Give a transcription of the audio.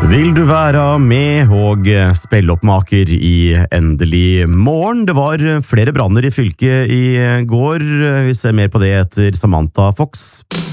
Vil du være med og spilloppmaker i Endelig morgen? Det var flere branner i fylket i går. Vi ser mer på det etter Samantha Fox.